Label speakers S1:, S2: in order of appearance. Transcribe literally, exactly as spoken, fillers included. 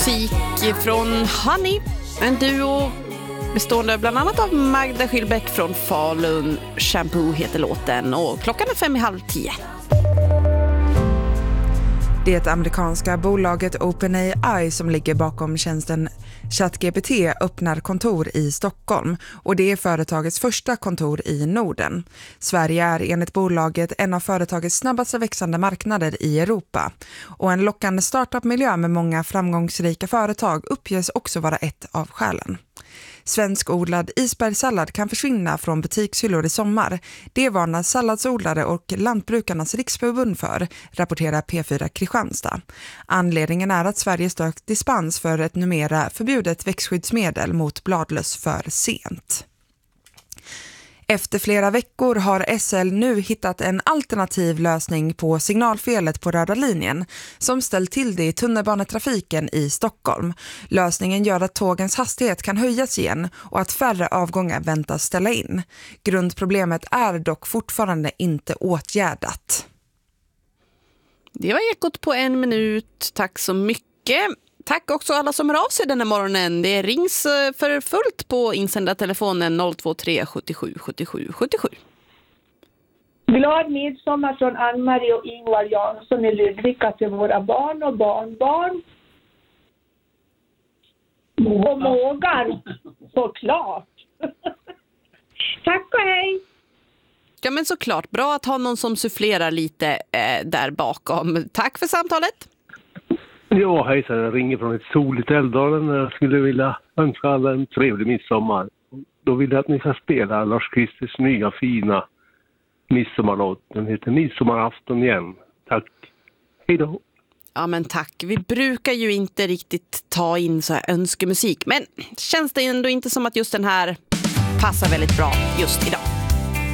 S1: Musik från Honey, en duo bestående bland annat av Magda Schillbäck från Falun. Shampoo heter låten och klockan är fem i halv tio.
S2: Det amerikanska bolaget OpenAI som ligger bakom tjänsten ChatGPT öppnar kontor i Stockholm och det är företagets första kontor i Norden. Sverige är enligt bolaget en av företagets snabbast växande marknader i Europa och en lockande startup-miljö med många framgångsrika företag uppges också vara ett av skälen. Svenskodlad isbergssallad kan försvinna från butikshyllor i sommar. Det varnar salladsodlare och lantbrukarnas riksförbund för, rapporterar P fyra Kristianstad. Anledningen är att Sverige sökt dispens för ett numera förbjudet växtskyddsmedel mot bladlöss för sent. Efter flera veckor har S L nu hittat en alternativ lösning på signalfelet på röda linjen som ställt till det i tunnelbanetrafiken i Stockholm. Lösningen gör att tågens hastighet kan höjas igen och att färre avgångar väntas ställa in. Grundproblemet är dock fortfarande inte åtgärdat.
S1: Det var Ekot på en minut. Tack så mycket. Tack också alla som hör av sig den här morgonen. Det rings för fullt på insändartelefonen noll två tre sjuttiosju sjuttiosju sjuttiosju.
S3: Glad midsommar från Ann-Marie och Ingvar Jansson i Ludvika till våra barn och barnbarn. Och Mågar, såklart. Tack och hej.
S1: Ja men såklart, bra att ha någon som sufflerar lite eh, där bakom. Tack för samtalet.
S4: Ja, hejsan, jag ringer från ett soligt Älvdalen. Jag skulle vilja önska alla en trevlig midsommar. Då vill jag att ni ska spela Lars-Kristers nya fina midsommarlåt. Den heter Midsommarafton igen. Tack. Hej då.
S1: Ja men tack. Vi brukar ju inte riktigt ta in så här önskemusik. Men känns det ändå inte som att just den här passar väldigt bra just idag?